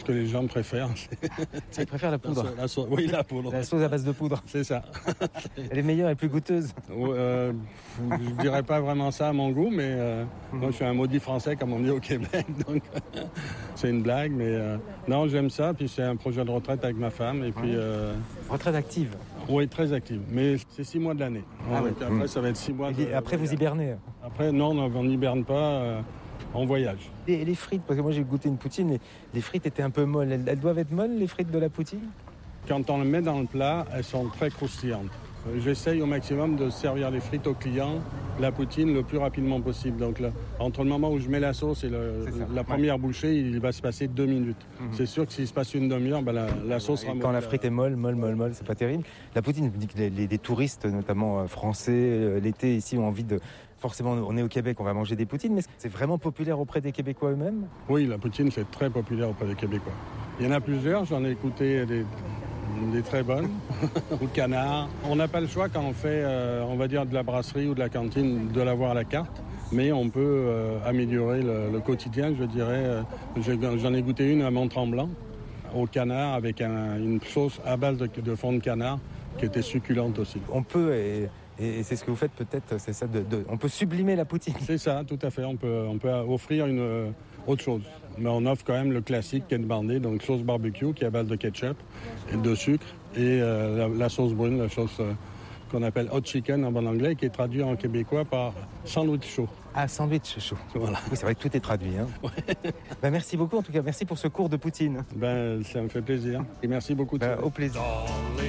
Ce que les gens préfèrent. Ils préfèrent la poudre. Oui, la poudre. La sauce à base de poudre. C'est ça. Elle est meilleure et plus goûteuse. Je dirais pas vraiment ça à mon goût, mais moi je suis un maudit français comme on dit au Québec, donc c'est une blague, mais non, j'aime ça, puis c'est un projet de retraite avec ma femme, et puis... Retraite active. Oui, très active, mais c'est 6 mois de l'année. Après, ça va être 6 mois Et après, vous hibernez. Après, non, on n'hiberne pas, on voyage. Et les frites, parce que moi j'ai goûté une poutine, les frites étaient un peu molles. Elles doivent être molles, les frites de la poutine? Quand on les met dans le plat, elles sont très croustillantes. J'essaye au maximum de servir les frites aux clients, la poutine, le plus rapidement possible. Donc là, entre le moment où je mets la sauce et la première bouchée, il va se passer 2 minutes. C'est sûr que s'il se passe une demi-heure, la sauce sera molle. Quand la frite est molle, c'est pas terrible. La poutine, je me dis que les touristes, notamment français, l'été ici, ont envie de... Forcément, on est au Québec, on va manger des poutines, mais c'est vraiment populaire auprès des Québécois eux-mêmes? Oui, la poutine, c'est très populaire auprès des Québécois. Il y en a plusieurs, j'en ai écouté des très bonnes, au canard. On n'a pas le choix quand on fait, on va dire, de la brasserie ou de la cantine, de l'avoir à la carte. Mais on peut améliorer le quotidien, je dirais. J'en ai goûté une à Mont-Tremblant, au canard, avec une sauce à base de fond de canard, qui était succulente aussi. On peut, et c'est ce que vous faites peut-être, c'est ça, on peut sublimer la poutine. C'est ça, tout à fait. On peut offrir une autre chose. Mais on offre quand même le classique Ken Bandé, donc sauce barbecue qui est à base de ketchup et de sucre, et la sauce brune, la sauce qu'on appelle hot chicken en bon anglais, qui est traduit en québécois par sandwich chaud. Ah, sandwich chaud. Voilà. Oui, c'est vrai que tout est traduit. Hein. Ouais. Merci beaucoup, en tout cas. Merci pour ce cours de poutine. Ça me fait plaisir. Et merci beaucoup. Au plaisir.